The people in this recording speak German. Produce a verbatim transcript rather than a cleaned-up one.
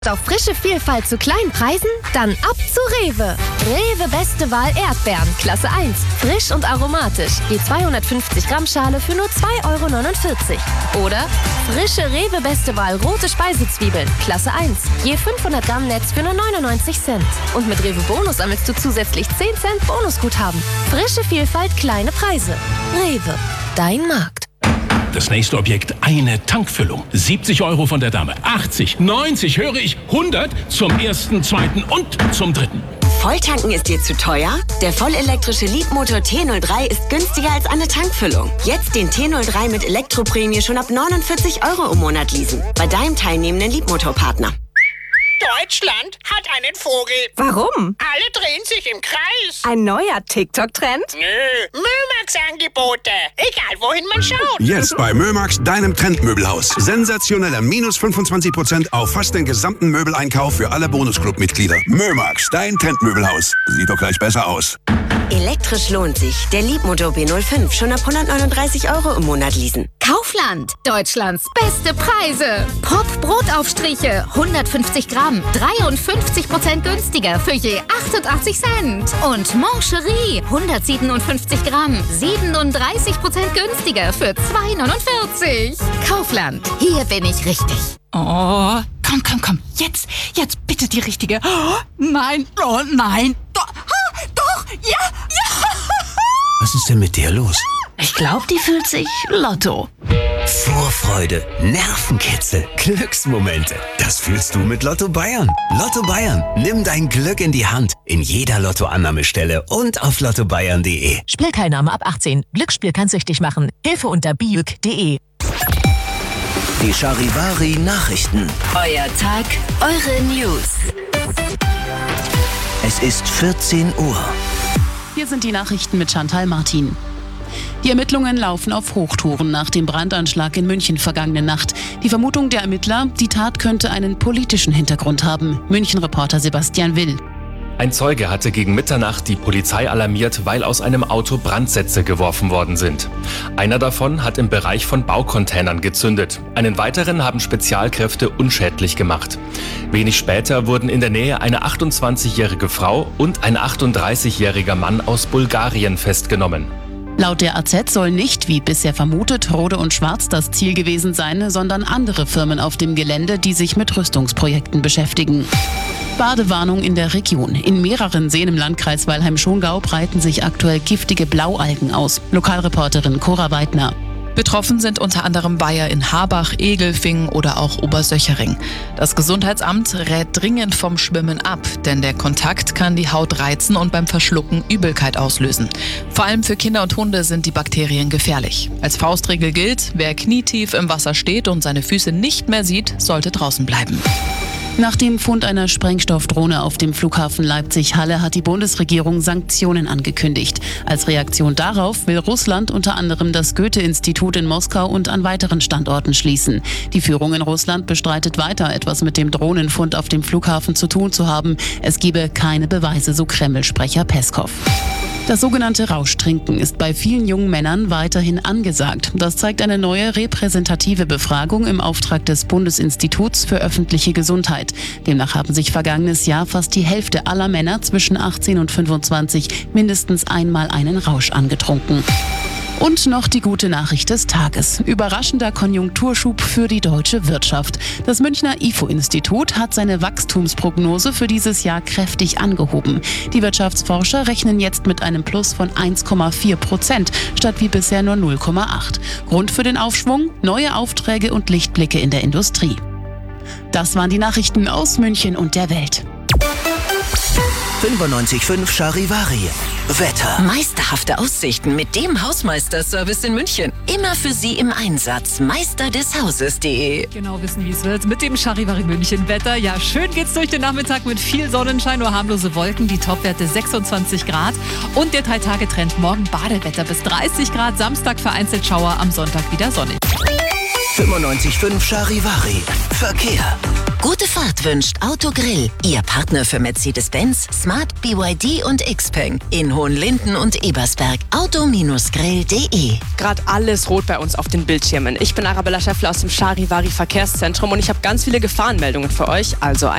Auf frische Vielfalt zu kleinen Preisen? Dann ab zu Rewe. Rewe Beste Wahl Erdbeeren, Klasse eins. Frisch und aromatisch. Je zweihundertfünfzig Gramm Schale für nur zwei Euro neunundvierzig. Oder frische Rewe Beste Wahl rote Speisezwiebeln, Klasse eins. Je fünfhundert Gramm Netz für nur neunundneunzig Cent. Und mit Rewe Bonus sammelst du zusätzlich zehn Cent Bonusguthaben. Frische Vielfalt, kleine Preise. Rewe, dein Markt. Das nächste Objekt, eine Tankfüllung. siebzig Euro von der Dame. achtzig, neunzig, höre ich, hundert zum ersten, zweiten und zum dritten. Volltanken ist dir zu teuer? Der vollelektrische Leapmotor T null drei ist günstiger als eine Tankfüllung. Jetzt den T null drei mit Elektroprämie schon ab neunundvierzig Euro im Monat leasen. Bei deinem teilnehmenden Leapmotor-Partner. Deutschland hat einen Vogel. Warum? Alle drehen sich im Kreis. Ein neuer TikTok-Trend? Nö, Mömax-Angebote. Egal, wohin man schaut. Jetzt bei Mömax, deinem Trendmöbelhaus. Sensationelle minus fünfundzwanzig Prozent auf fast den gesamten Möbeleinkauf für alle Bonusclub-Mitglieder. Mömax, dein Trendmöbelhaus. Sieht doch gleich besser aus. Elektrisch lohnt sich. Der Leapmotor B null fünf schon ab hundertneununddreißig Euro im Monat leasen. Kaufland, Deutschlands beste Preise. Pop Brotaufstriche, hundertfünfzig Gramm, dreiundfünfzig Prozent günstiger für je achtundachtzig Cent. Und Mancherie, hundertsiebenundfünfzig Gramm, siebenunddreißig Prozent günstiger für zwei neunundvierzig. Kaufland, hier bin ich richtig. Oh, komm, komm, komm, jetzt, jetzt bitte die richtige. Oh, nein, oh nein, doch, ah, doch, ja, ja. Was ist denn mit dir los? Ich glaube, die fühlt sich Lotto. Vorfreude, Nervenkitzel, Glücksmomente. Das fühlst du mit Lotto Bayern. Lotto Bayern, nimm dein Glück in die Hand. In jeder Lottoannahmestelle und auf lotto bayern punkt de. Spielteilnahme ab achtzehn. Glücksspiel kann süchtig machen. Hilfe unter biüg punkt de. Die Charivari Nachrichten. Euer Tag, eure News. Es ist vierzehn Uhr. Hier sind die Nachrichten mit Chantal Martin. Die Ermittlungen laufen auf Hochtouren nach dem Brandanschlag in München vergangene Nacht. Die Vermutung der Ermittler, die Tat könnte einen politischen Hintergrund haben. München-Reporter Sebastian Will. Ein Zeuge hatte gegen Mitternacht die Polizei alarmiert, weil aus einem Auto Brandsätze geworfen worden sind. Einer davon hat im Bereich von Baucontainern gezündet. Einen weiteren haben Spezialkräfte unschädlich gemacht. Wenig später wurden in der Nähe eine achtundzwanzigjährige Frau und ein achtunddreißigjähriger Mann aus Bulgarien festgenommen. Laut der A Z soll nicht, wie bisher vermutet, Rode und Schwarz das Ziel gewesen sein, sondern andere Firmen auf dem Gelände, die sich mit Rüstungsprojekten beschäftigen. Badewarnung in der Region. In mehreren Seen im Landkreis Weilheim-Schongau breiten sich aktuell giftige Blaualgen aus. Lokalreporterin Cora Weidner. Betroffen sind unter anderem Weiher in Harbach, Egelfingen oder auch Obersöchering. Das Gesundheitsamt rät dringend vom Schwimmen ab, denn der Kontakt kann die Haut reizen und beim Verschlucken Übelkeit auslösen. Vor allem für Kinder und Hunde sind die Bakterien gefährlich. Als Faustregel gilt, wer knietief im Wasser steht und seine Füße nicht mehr sieht, sollte draußen bleiben. Nach dem Fund einer Sprengstoffdrohne auf dem Flughafen Leipzig-Halle hat die Bundesregierung Sanktionen angekündigt. Als Reaktion darauf will Russland unter anderem das Goethe-Institut in Moskau und an weiteren Standorten schließen. Die Führung in Russland bestreitet weiter, etwas mit dem Drohnenfund auf dem Flughafen zu tun zu haben. Es gebe keine Beweise, so Kreml-Sprecher Peskow. Das sogenannte Rauschtrinken ist bei vielen jungen Männern weiterhin angesagt. Das zeigt eine neue repräsentative Befragung im Auftrag des Bundesinstituts für öffentliche Gesundheit. Demnach haben sich vergangenes Jahr fast die Hälfte aller Männer zwischen achtzehn und fünfundzwanzig mindestens einmal einen Rausch angetrunken. Und noch die gute Nachricht des Tages. Überraschender Konjunkturschub für die deutsche Wirtschaft. Das Münchner I F O-Institut hat seine Wachstumsprognose für dieses Jahr kräftig angehoben. Die Wirtschaftsforscher rechnen jetzt mit einem Plus von eins Komma vier Prozent statt wie bisher nur null Komma acht. Grund für den Aufschwung? Neue Aufträge und Lichtblicke in der Industrie. Das waren die Nachrichten aus München und der Welt. fünfundneunzig Komma fünf Charivari. Wetter. Meisterhafte Aussichten mit dem Hausmeister-Service in München. Immer für Sie im Einsatz. meister des hauses punkt de. Genau wissen, wie es wird. Mit dem Charivari München Wetter. Ja, schön geht's durch den Nachmittag mit viel Sonnenschein, nur harmlose Wolken. Die Topwerte sechsundzwanzig Grad. Und der Drei-Tage-Trend morgen Badewetter bis dreißig Grad. Samstag vereinzelt Schauer, am Sonntag wieder sonnig. fünfundneunzig Komma fünf Charivari. Verkehr. Gute Fahrt wünscht Autogrill, Ihr Partner für Mercedes-Benz, Smart, B Y D und Xpeng in Hohenlinden und Ebersberg. Auto Grill punkt de. Gerade alles rot bei uns auf den Bildschirmen. Ich bin Arabella Schäffler aus dem Charivari Verkehrszentrum und ich habe ganz viele Gefahrenmeldungen für euch. Also